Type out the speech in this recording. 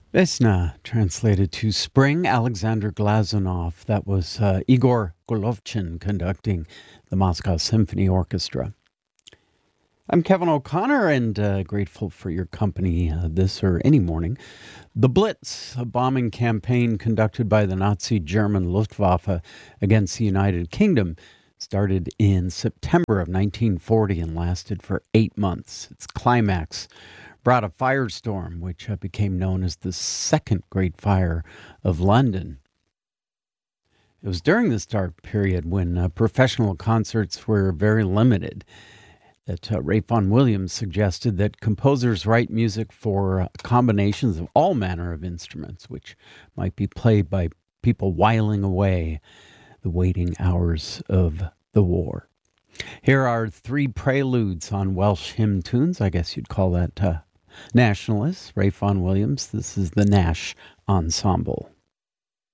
Vesna, translated to Spring, Alexander Glazunov. That was Igor Golovchin conducting the Moscow Symphony Orchestra. I'm Kevin O'Connor and grateful for your company this or any morning. The Blitz, a bombing campaign conducted by the Nazi German Luftwaffe against the United Kingdom, started in September of 1940 and lasted for 8 months. Its climax brought a firestorm, which became known as the Second Great Fire of London. It was during this dark period when professional concerts were very limited that Ralph Vaughan Williams suggested that composers write music for combinations of all manner of instruments, which might be played by people whiling away the waiting hours of the war. Here are 3 preludes on Welsh hymn tunes. I guess you'd call that nationalists. Ralph Vaughan Williams. This is the Nash Ensemble.